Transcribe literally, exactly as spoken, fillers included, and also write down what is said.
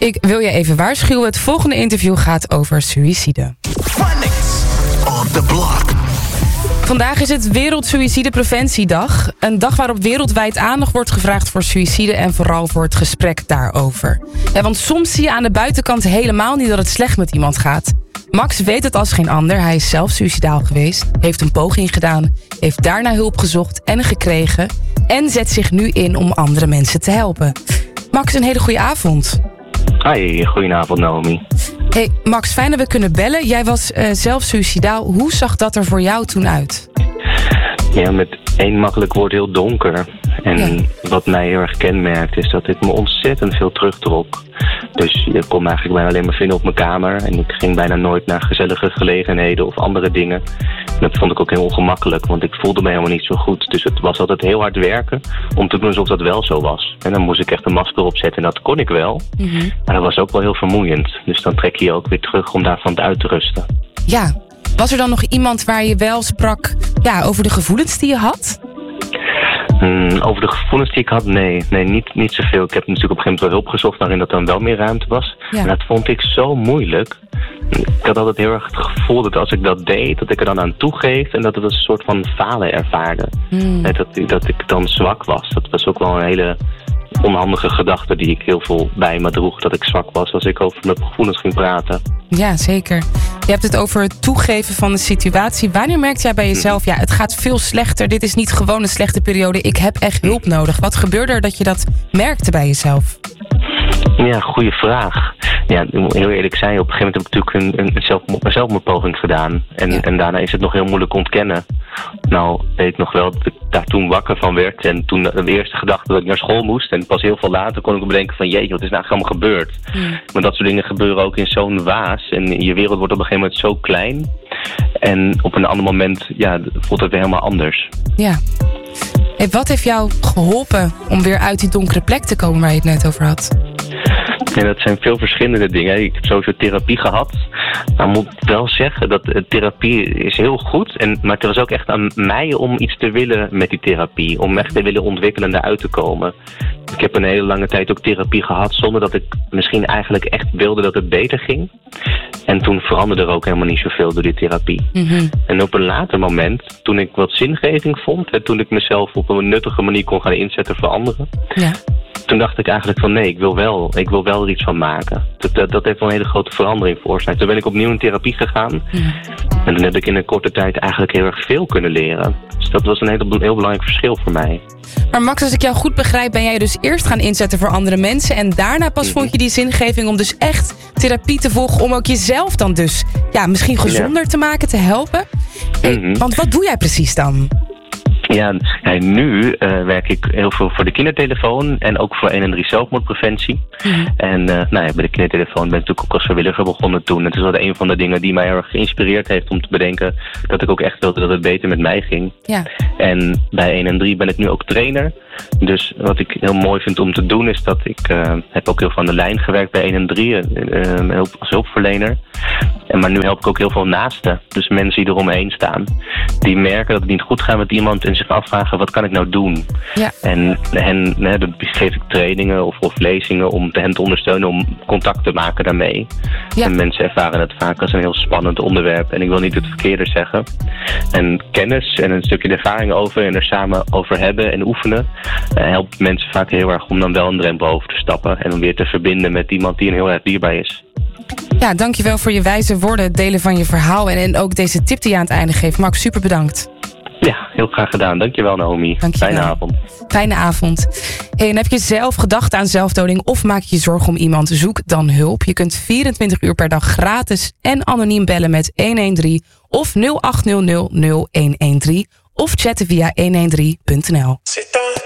Ik wil je even waarschuwen. Het volgende interview gaat over suïcide. On the block. Vandaag is het Wereldsuïcidepreventiedag. Een dag waarop wereldwijd aandacht wordt gevraagd voor suïcide en vooral voor het gesprek daarover. Ja, want soms zie je aan de buitenkant helemaal niet dat het slecht met iemand gaat. Max weet het als geen ander. Hij is zelf suïcidaal geweest, heeft een poging gedaan, heeft daarna hulp gezocht en gekregen en zet zich nu in om andere mensen te helpen. Max, een hele goede avond. Hi, goedenavond Naomi. Hey Max, fijn dat we kunnen bellen. Jij was uh, zelf suïcidaal. Hoe zag dat er voor jou toen uit? Ja, met één makkelijk woord heel donker. En Ja. wat mij heel erg kenmerkt is dat ik me ontzettend veel terugtrok. Dus je kon me eigenlijk bijna alleen maar vinden op mijn kamer. En ik ging bijna nooit naar gezellige gelegenheden of andere dingen. En dat vond ik ook heel ongemakkelijk, want ik voelde me helemaal niet zo goed. Dus het was altijd heel hard werken om te doen alsof dat wel zo was. En dan moest ik echt een masker opzetten en dat kon ik wel. Mm-hmm. Maar dat was ook wel heel vermoeiend. Dus dan trek je je ook weer terug om daarvan uit te rusten. Ja. Was er dan nog iemand waar je wel sprak ja, over de gevoelens die je had? Hmm, over de gevoelens die ik had, nee. Nee, niet, niet zoveel. Ik heb natuurlijk op een gegeven moment wel hulp gezocht waarin dat dan wel meer ruimte was. Ja. En dat vond ik zo moeilijk. Ik had altijd heel erg het gevoel dat als ik dat deed, dat ik er dan aan toegeef en dat het een soort van falen ervaarde. Hmm. En dat, dat ik dan zwak was. Dat was ook wel een hele onhandige gedachte die ik heel veel bij me droeg. Dat ik zwak was als ik over mijn gevoelens ging praten. Ja, zeker. Je hebt het over het toegeven van de situatie. Wanneer merkte jij bij jezelf, ja, het gaat veel slechter. Dit is niet gewoon een slechte periode. Ik heb echt hulp nodig. Wat gebeurde er dat je dat merkte bij jezelf? Ja, goede vraag. Ja, ik moet heel eerlijk zijn, op een gegeven moment heb ik natuurlijk een, een zelf, een zelfmoordpoging gedaan. En, Ja. en daarna is het nog heel moeilijk ontkennen. Nou, weet ik nog wel dat ik daar toen wakker van werd. En toen de eerste gedachte dat ik naar school moest. En pas heel veel later kon ik bedenken van jeetje, wat is nou eigenlijk allemaal gebeurd? Hmm. Maar dat soort dingen gebeuren ook in zo'n waas. En je wereld wordt op een gegeven moment zo klein. En op een ander moment ja, voelt het weer helemaal anders. Ja. Hey, wat heeft jou geholpen om weer uit die donkere plek te komen waar je het net over had? En dat zijn veel verschillende dingen. Ik heb sowieso therapie gehad. Maar ik moet wel zeggen dat uh, therapie is heel goed. En, maar het was ook echt aan mij om iets te willen met die therapie. Om echt te willen ontwikkelen en daaruit te komen. Ik heb een hele lange tijd ook therapie gehad zonder dat ik misschien eigenlijk echt wilde dat het beter ging. En toen veranderde er ook helemaal niet zoveel door die therapie. Mm-hmm. En op een later moment, toen ik wat zingeving vond en toen ik mezelf op een nuttige manier kon gaan inzetten voor anderen, Ja. toen dacht ik eigenlijk van nee, ik wil wel, ik wil wel er iets van maken. Dat, dat, dat heeft wel een hele grote verandering veroorzaakt. Toen ben ik opnieuw in therapie gegaan. Mm. En toen heb ik in een korte tijd eigenlijk heel erg veel kunnen leren. Dus dat was een heel, heel belangrijk verschil voor mij. Maar Max, als ik jou goed begrijp, ben jij dus eerst gaan inzetten voor andere mensen en daarna pas Mm-hmm. vond je die zingeving om dus echt therapie te volgen, om ook jezelf dan dus ja, misschien gezonder Ja. te maken, te helpen. Hey, Mhm. Want wat doe jij precies dan? Ja, ja nu uh, werk ik heel veel voor de kindertelefoon en ook voor één en drie zelfmoordpreventie. Mm. En uh, nou ja, bij de kindertelefoon ben ik natuurlijk ook als vrijwilliger begonnen toen. Het is wel een van de dingen die mij heel erg geïnspireerd heeft om te bedenken dat ik ook echt wilde dat het beter met mij ging. Ja. En bij één en drie ben ik nu ook trainer. Dus wat ik heel mooi vind om te doen is dat ik uh, heb ook heel veel aan de lijn gewerkt bij één en drie uh, uh, als hulpverlener. En maar nu help ik ook heel veel naasten. Dus mensen die eromheen staan. Die merken dat het niet goed gaat met iemand en zich afvragen wat kan ik nou doen. Ja. En hen, hè, dan geef ik trainingen of, of lezingen om hen te ondersteunen om contact te maken daarmee. Ja. En mensen ervaren het vaak als een heel spannend onderwerp. En ik wil niet het verkeerde zeggen. En kennis en een stukje ervaring over en er samen over hebben en oefenen uh, helpt mensen vaak heel erg om dan wel een drempel over te stappen. En om weer te verbinden met iemand die een heel erg dierbaar is. Ja, dankjewel voor je wijze woorden, het delen van je verhaal en, en ook deze tip die je aan het einde geeft. Max, super bedankt. Ja, heel graag gedaan. Dankjewel Naomi. Dankjewel. Fijne avond. Fijne avond. Hey, en heb je zelf gedacht aan zelfdoding of maak je je zorgen om iemand? Zoek dan hulp. Je kunt vierentwintig uur per dag gratis en anoniem bellen met een een drie of nul acht nul nul nul een een drie of chatten via honderddertien punt n l.